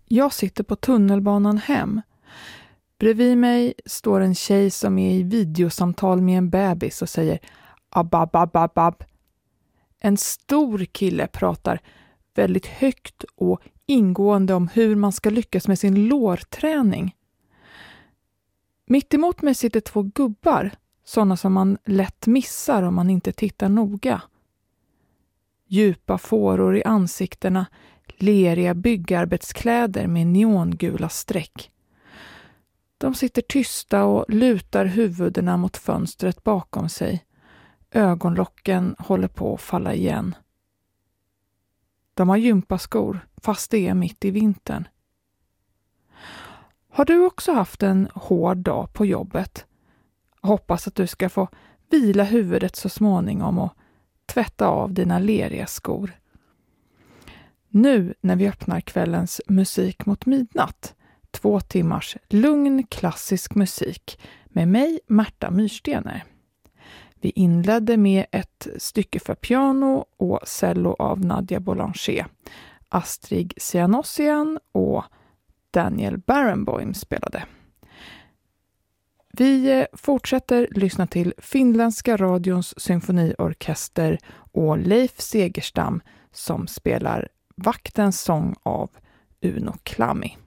Jag sitter på tunnelbanan hem. Bredvid mig står en tjej som är i videosamtal med en bebis och säger ababababab. En stor kille pratar väldigt högt och ingående om hur man ska lyckas med sin lårträning. Mitt emot mig sitter 2 gubbar, sådana som man lätt missar om man inte tittar noga. Djupa fåror i ansiktena, leriga byggarbetskläder med neongula streck. De sitter tysta och lutar huvudena mot fönstret bakom sig. Ögonlocken håller på att falla igen. De har gympaskor, fast det är mitt i vintern. Har du också haft en hård dag på jobbet? Hoppas att du ska få vila huvudet så småningom och tvätta av dina leriga skor. Nu när vi öppnar kvällens musik mot midnatt, 2 timmars lugn klassisk musik med mig, Märta Myrstener. Vi inledde med ett stycke för piano och cello av Nadia Boulanger. Astrid Sianossian och Daniel Barenboim spelade. Vi fortsätter lyssna till finländska radions symfoniorkester och Leif Segerstam som spelar Vaktens sång av Uno Klammi.